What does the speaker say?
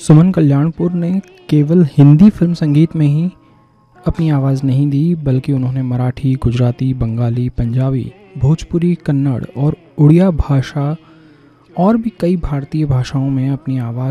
सुमन कल्याणपुर ने केवल हिंदी फिल्म संगीत में ही अपनी आवाज़ नहीं दी, बल्कि उन्होंने मराठी, गुजराती, बंगाली, पंजाबी, भोजपुरी, कन्नड़ और उड़िया भाषा और भी कई भारतीय भाषाओं में अपनी आवाज़